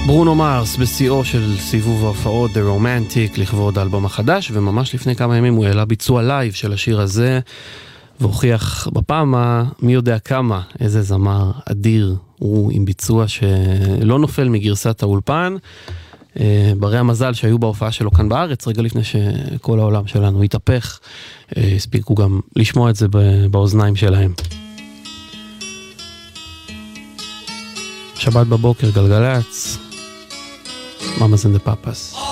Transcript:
ברונו מרס בשיאו של סיבוב ההופעות The Romantic לכבוד האלבום החדש, וממש לפני כמה ימים הוא העלה ביצוע לייב של השיר הזה, והוכיח בפעם מי יודע כמה איזה זמר אדיר הוא, עם ביצוע שלא נופל מגרסת האולפן. ברי המזל שהיו בהופעה שלו כאן בארץ, רגע לפני שכל העולם שלנו התהפך, הספיקו גם לשמוע את זה באוזניים שלהם. שבת בבוקר, גלגלץ, Mamas and the Papas.